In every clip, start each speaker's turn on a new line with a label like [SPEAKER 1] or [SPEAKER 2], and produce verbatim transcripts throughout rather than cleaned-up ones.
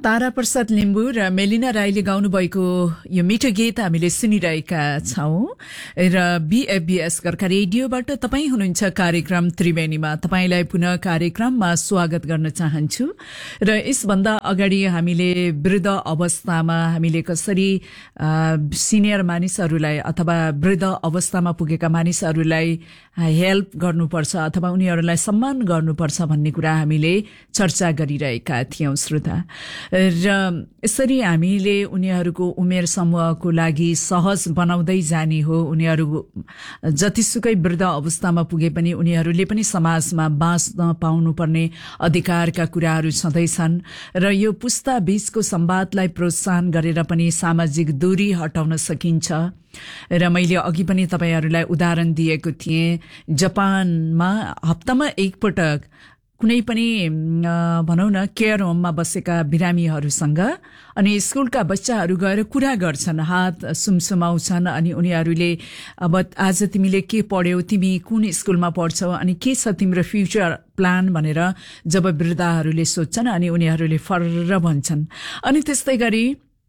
[SPEAKER 1] तारा प्रसाद लिम्बू र मेलिना राईले गाउनुभएको यो मिठो गीत हामीले सुनिरहेका छौं र बीएफबीएस गर्का रेडियोबाट तपाई हुनुहुन्छ कार्यक्रम त्रिवेणीमा। तपाईलाई पुनः कार्यक्रममा स्वागत गर्न चाहन्छु र यसभन्दा अगाडि हामीले वृद्ध अवस्थामा हामीले कसरी सिनियर मानिसहरूलाई अथवा वृद्ध अवस्थामा पुगेका मानिसहरूलाई हेल्प गर्नुपर्छ अथवा उनीहरूलाई सम्मान गर्नुपर्छ भन्ने कुरा हामीले चर्चा गरिरहेका थियौं श्रोता। र यसरी हामीले उनीहरूको उमेर समूहको लागि सहज बनाउँदै जाने हो। उनीहरू जतिसुकै वृद्ध अवस्थामा पुगे पनि उनीहरूले पनि समाजमा बाँच्न पाउनुपर्ने अधिकारका कुराहरू छँदैछन् र यो पुस्ता बीचको संवादलाई प्रोत्साहन गरेर पनि सामाजिक दूरी हटाउन सकिन्छ। र मैले अघि पनि तपाईहरूलाई उदाहरण दिएको थिएँ, जापानमा हप्तामा एकपटक कुनै पनि भनौं न केयर होममा बसेका बिरामीहरूसँग अनि स्कुलका बच्चाहरू गएर कुरा गर्छन्, हात सुमसुमाउँछन् अनि उनीहरूले अब आज तिमीले के पढ्यौ, तिमी कुन स्कुलमा पढ्छौ अनि के छ तिम्रो फ्युचर प्लान भनेर जब वृद्धहरूले सोध्छन् अनि उनीहरूले फर्र भन्छन्। अनि त्यस्तै गरी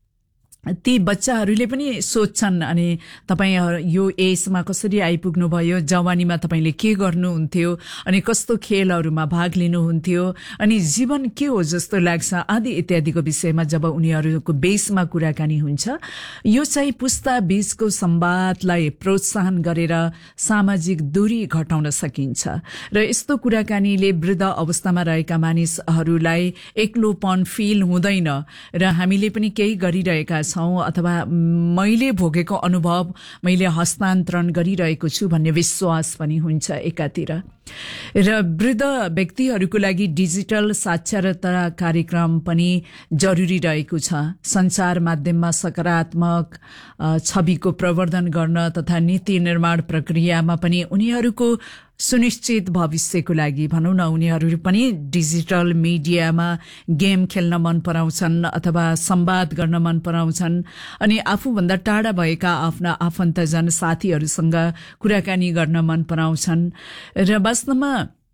[SPEAKER 1] ती बच्चाहरूले पनि सोध्छन् अनि तपाई यो एजमा कसरी आइपुग्नु भयो, जवानीमा तपाईले के गर्नुहुन्थ्यो अनि कस्तो खेलहरूमा भाग लिनुहुन्थ्यो अनि जीवन के हो जस्तो लाग्छ आदि इत्यादिको विषयमा जब उनीहरूको बेसमा कुराकानी हुन्छ, यो चाहिँ पुस्ता बीचको संवादलाई प्रोत्साहन गरेर सामाजिक दूरी घटाउन सकिन्छ। र यस्तो कुराकानीले वृद्ध अवस्थामा रहेका मानिसहरूलाई एक्लोपन फिल हुँदैन र हामीले पनि केही गरिरहेका छौं अथवा मैले भोगेको अनुभव मैले हस्तान्तरण गरिरहेको छु भन्ने विश्वास पनि हुन्छ एकातिर। र वृद्ध व्यक्तिहरूको लागि डिजिटल साक्षरता कार्यक्रम पनि जरुरी रहेको छ। सञ्चार माध्यममा सकारात्मक छविको प्रवर्धन गर्न तथा नीति निर्माण प्रक्रियामा पनि उनीहरूको सुनिश्चित भविष्यको लागि भनौं न उनीहरू पनि डिजिटल मिडियामा गेम खेल्न मन पराउँछन् अथवा संवाद गर्न मन पराउँछन् अनि आफूभन्दा टाढा भएका आफ्ना आफन्तजन साथीहरूसँग कुराकानी गर्न मन पराउँछन्। र वास्तवमा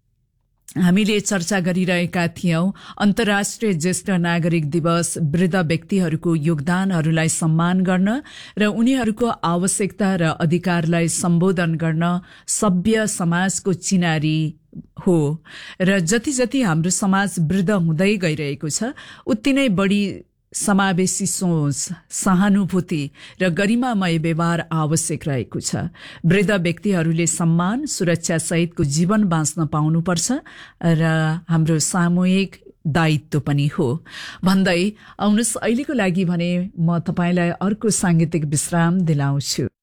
[SPEAKER 1] हामीले चर्चा गरिरहेका थियौं अन्तर्राष्ट्रिय ज्येष्ठ नागरिक दिवस वृद्ध व्यक्तिहरूको योगदानहरूलाई सम्मान गर्न र उनीहरूको आवश्यकता र अधिकारलाई सम्बोधन गर्न सभ्य समाजको चिनारी हो। र जति जति हाम्रो समाज वृद्ध हुँदै गइरहेको छ उति नै बढी समावेशी सोच, सहानुभूति र गरिमामय व्यवहार आवश्यक रहेको छ। वृद्ध व्यक्तिहरूले सम्मान सुरक्षा सहितको जीवन बाँच्न पाउनुपर्छ र हाम्रो सामूहिक दायित्व पनि हो भन्दै आउनुहोस् अहिलेको लागि भने म तपाईलाई अर्को सांगीतिक विश्राम दिलाउँछु।